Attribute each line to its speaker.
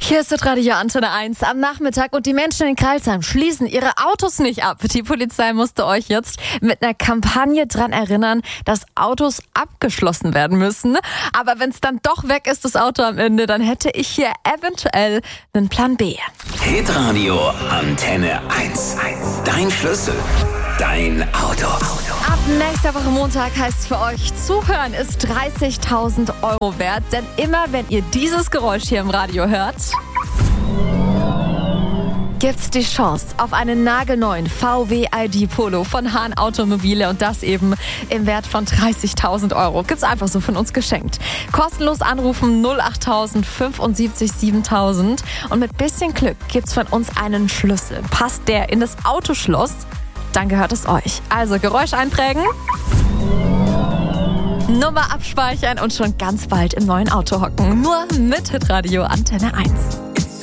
Speaker 1: Hier ist Radio Antenne 1 am Nachmittag und die Menschen in Crailsheim schließen ihre Autos nicht ab. Die Polizei musste euch jetzt mit einer Kampagne dran erinnern, dass Autos abgeschlossen werden müssen. Aber wenn es dann doch weg ist, das Auto am Ende, dann hätte ich hier eventuell einen Plan B.
Speaker 2: Hitradio Antenne 1. Dein Schlüssel, dein Auto.
Speaker 1: Ab nächster Woche Montag heißt es für euch, zuhören ist 30.000 Euro wert. Denn immer wenn ihr dieses Geräusch hier im Radio hört, gibt's die Chance auf einen nagelneuen VW ID Polo von Hahn Automobile und das eben im Wert von 30.000 Euro. Gibt's einfach so von uns geschenkt. Kostenlos anrufen 08000 75 7000 und mit bisschen Glück gibt's von uns einen Schlüssel. Passt der in das Autoschloss, dann gehört es euch. Also Geräusch einprägen, Nummer abspeichern und schon ganz bald im neuen Auto hocken. Nur mit Hitradio Antenne 1.